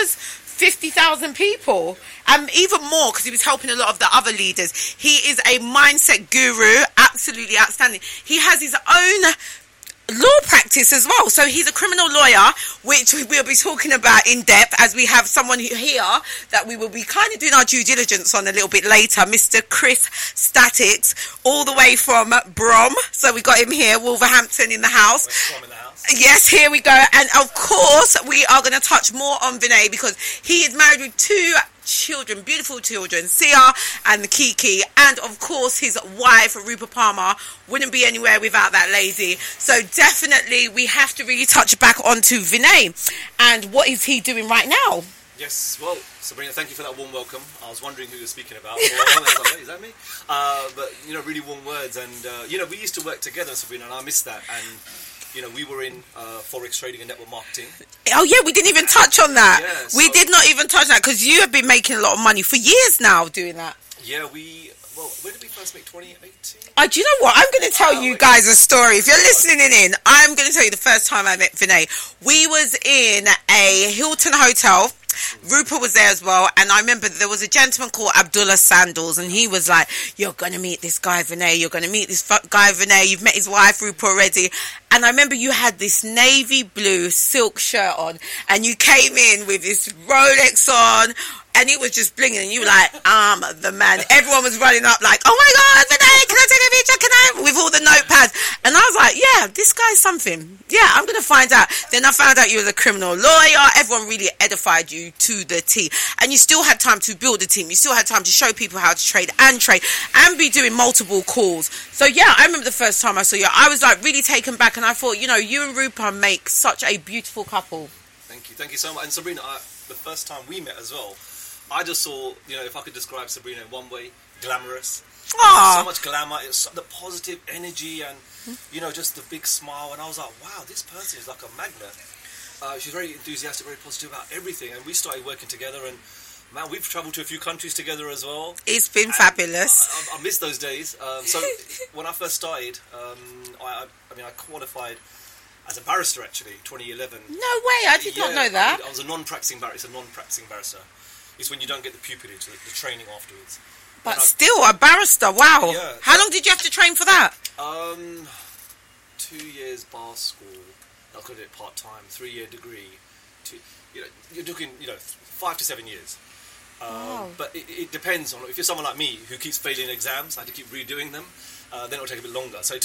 was 50,000 people, and even more because he was helping a lot of the other leaders. He is a mindset guru, absolutely outstanding. He has his own law practice as well, so he's a criminal lawyer, which we'll be talking about in depth, as we have someone here that we will be kind of doing our due diligence on a little bit later, Mr. Chris Statics, all the way from Brom. So we got him here, Wolverhampton in the house. Yes, here we go. And of course we are going to touch more on Vinay, because he is married with 2 children, beautiful children, Sia and Kiki, and of course his wife Rupa Palmer wouldn't be anywhere without that lady. So definitely we have to really touch back onto Vinay and what is he doing right now. Yes, well, Sabrina, thank you for that warm welcome. I was wondering who you were speaking about. I was like, is that me? But really warm words, and we used to work together, Sabrina, and I miss that. And we were in Forex trading and network marketing. Oh, yeah, we didn't even touch on that. Yeah, we did not even touch on that, because you have been making a lot of money for years now doing that. Yeah, when did we first make 2018? Do you know what? I'm going to tell you guys a story. If you're listening in, I'm going to tell you the first time I met Vinay. We was in a Hilton hotel. Rupert was there as well, and I remember there was a gentleman called Abdullah Sandals, and he was like, you're going to meet this guy Vinay, you're going to meet this guy Vinay, you've met his wife Rupert already. And I remember you had this navy blue silk shirt on, and you came in with this Rolex on, and it was just blinging, and you were like, I'm the man. Everyone was running up like, oh my God, Vinay, can I take a picture? With all the notepads. And I was like, yeah, this guy's something. Yeah, I'm going to find out. Then I found out you were a criminal lawyer. Everyone really edified you to the T. And you still had time to build a team. You still had time to show people how to trade and be doing multiple calls. So yeah, I remember the first time I saw you, I was like really taken back, and I thought, you and Rupa make such a beautiful couple. Thank you so much. And Sabrina, the first time we met as well, I just saw, if I could describe Sabrina in one way, glamorous. So much glamour, it's the positive energy, and just the big smile, and I was like, wow, this person is like a magnet. She's very enthusiastic, very positive about everything, and we started working together, and man, we've travelled to a few countries together as well. It's been fabulous. I miss those days. So when I first started, I qualified as a barrister actually, 2011. No way, I did not know that. I was a non-practicing barrister. It's when you don't get the pupillage, the training afterwards. But still, a barrister, wow. Yeah, how long did you have to train for that? 2 years bar school. I could do it part-time, 3-year degree. You're looking, 5 to 7 years. Wow. But it depends on, if you're someone like me who keeps failing exams, I had to keep redoing them, then it'll take a bit longer. So